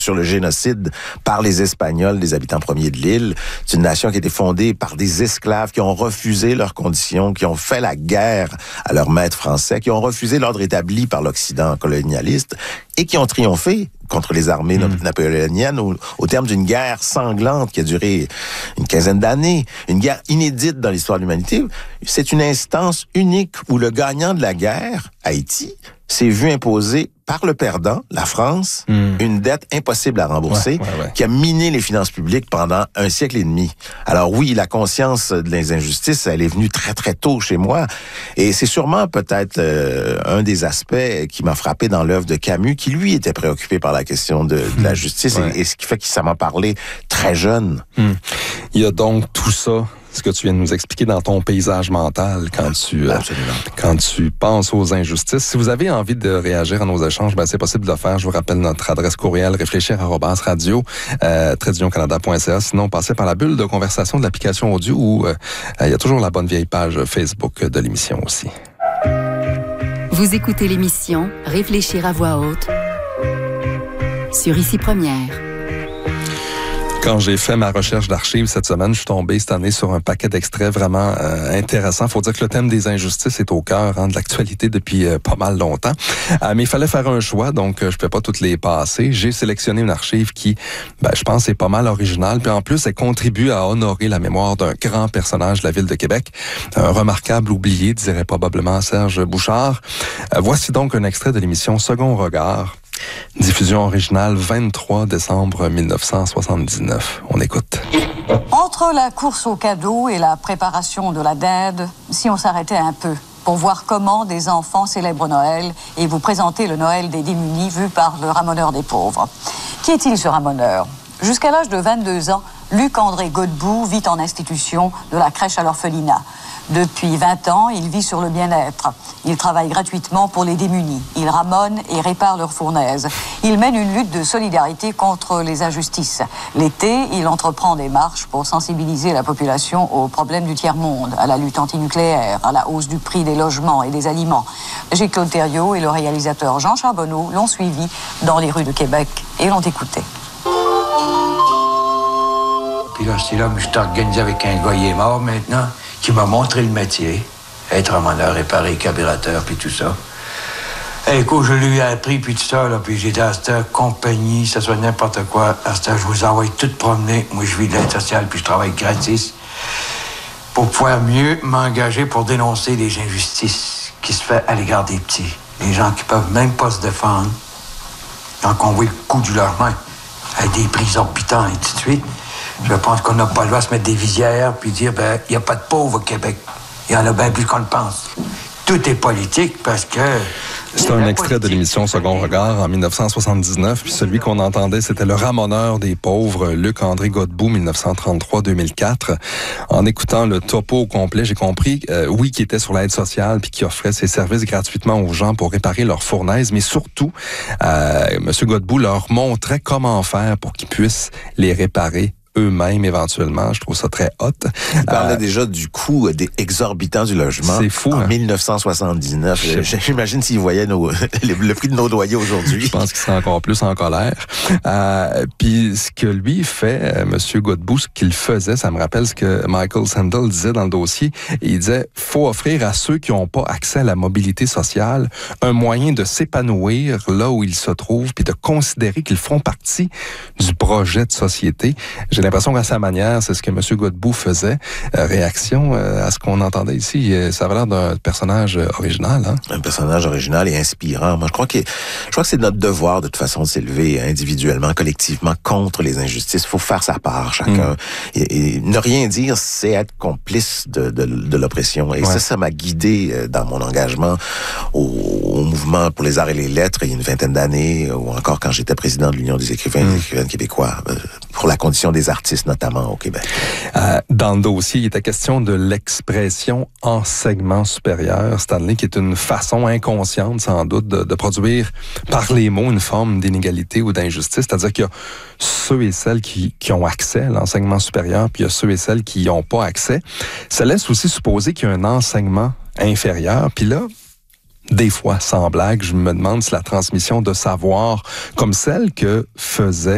sur le génocide par les Espagnols, des habitants premiers de l'île. C'est une nation qui a été fondée par des esclaves qui ont refusé leurs conditions, qui ont fait la guerre à leurs maîtres français, qui ont refusé l'ordre établi par l'Occident colonialiste et qui ont triomphé contre les armées napoléoniennes au terme d'une guerre sanglante qui a duré une quinzaine d'années, une guerre inédite dans l'histoire de l'humanité. C'est une instance unique où le gagnant de la guerre, Haïti, s'est vu imposer par le perdant, la France, une dette impossible à rembourser, qui a miné les finances publiques pendant un siècle et demi. Alors oui, la conscience de les injustices, elle est venue très très tôt chez moi, et c'est sûrement peut-être un des aspects qui m'a frappé dans l'œuvre de Camus, qui lui était préoccupé par la question de la justice, et ce qui fait qu'il ça m'a parlé très jeune. Il y a donc tout ça, ce que tu viens de nous expliquer dans ton paysage mental quand tu penses aux injustices. Si vous avez envie de réagir à nos échanges, c'est possible de le faire. Je vous rappelle notre adresse courriel réfléchir@radio-canada.ca. Sinon, passez par la bulle de conversation de l'application audio où il y a toujours la bonne vieille page Facebook de l'émission aussi. Vous écoutez l'émission Réfléchir à voix haute sur Ici Première. Quand j'ai fait ma recherche d'archives cette semaine, je suis tombé cette année sur un paquet d'extraits vraiment intéressants. Faut dire que le thème des injustices est au cœur de l'actualité depuis pas mal longtemps. Mais il fallait faire un choix, donc je peux pas toutes les passer. J'ai sélectionné une archive qui, je pense, est pas mal originale. Puis en plus, elle contribue à honorer la mémoire d'un grand personnage de la ville de Québec, un remarquable oublié, dirait probablement Serge Bouchard. Voici donc un extrait de l'émission Second Regard. Diffusion originale 23 décembre 1979. On écoute. Entre la course aux cadeaux et la préparation de la dinde, si on s'arrêtait un peu pour voir comment des enfants célèbrent Noël et vous présenter le Noël des démunis vu par le ramoneur des pauvres. Qui est-il ce ramoneur? Jusqu'à l'âge de 22 ans, Luc-André Godbout vit en institution de la crèche à l'orphelinat. Depuis 20 ans, il vit sur le bien-être. Il travaille gratuitement pour les démunis. Il ramonne et répare leurs fournaises. Il mène une lutte de solidarité contre les injustices. L'été, il entreprend des marches pour sensibiliser la population aux problèmes du tiers-monde, à la lutte antinucléaire, à la hausse du prix des logements et des aliments. Gilles-Claude Thériault et le réalisateur Jean Charbonneau l'ont suivi dans les rues de Québec et l'ont écouté. Puis là, c'est là que je suis organisé avec un gars, il est mort maintenant, qui m'a montré le métier, être ramoneur, réparer carburateur, puis tout ça. Et écoute, je lui ai appris, puis tout ça, là, puis j'ai dit à cette compagnie, ça soit n'importe quoi, à cette je vous envoie tout promener. Moi, je vis de l'aide sociale, puis je travaille gratis, pour pouvoir mieux m'engager pour dénoncer les injustices qui se fait à l'égard des petits. Les gens qui peuvent même pas se défendre, quand on voit le coût du logement, avec des prix orbitants, et ainsi de suite. Je pense qu'on n'a pas le droit de se mettre des visières puis dire, il n'y a pas de pauvres au Québec. Il y en a bien plus qu'on le pense. Tout est politique parce que... C'est un extrait de l'émission Second Regard en 1979, puis celui qu'on entendait, c'était le ramoneur des pauvres, Luc-André Godbout, 1933-2004. En écoutant le topo au complet, j'ai compris, qu'il était sur l'aide sociale, puis qu'il offrait ses services gratuitement aux gens pour réparer leurs fournaises, mais surtout, M. Godbout leur montrait comment faire pour qu'ils puissent les réparer eux-mêmes éventuellement. Je trouve ça très hot. Il parlait déjà du coût exorbitant du logement. C'est fou. En 1979. J'imagine s'il voyait le prix de nos loyers aujourd'hui. Je pense qu'il serait encore plus en colère. Puis ce que lui fait, M. Godbout, ce qu'il faisait, ça me rappelle ce que Michael Sandel disait dans le dossier. Il disait, faut offrir à ceux qui n'ont pas accès à la mobilité sociale un moyen de s'épanouir là où ils se trouvent, puis de considérer qu'ils font partie du projet de société. J'ai l'impression qu'à sa manière, c'est ce que M. Godbout faisait. Réaction à ce qu'on entendait ici, ça avait l'air d'un personnage original. Hein? Un personnage original et inspirant. Moi, je crois que c'est notre devoir de toute façon de s'élever individuellement, collectivement contre les injustices. Il faut faire sa part, chacun. Et ne rien dire, c'est être complice de l'oppression. Et ça m'a guidé dans mon engagement au mouvement pour les arts et les lettres il y a une vingtaine d'années, ou encore quand j'étais président de l'Union des écrivains et des écrivaines québécois, pour la condition des artistes, notamment au Québec. Dans le dossier, il était question de l'expression enseignement supérieur, Stanley, qui est une façon inconsciente, sans doute, de produire par les mots une forme d'inégalité ou d'injustice. C'est-à-dire qu'il y a ceux et celles qui ont accès à l'enseignement supérieur, puis il y a ceux et celles qui n'y ont pas accès. Ça laisse aussi supposer qu'il y a un enseignement inférieur. Puis là, des fois, sans blague, je me demande si la transmission de savoir, comme celle que faisait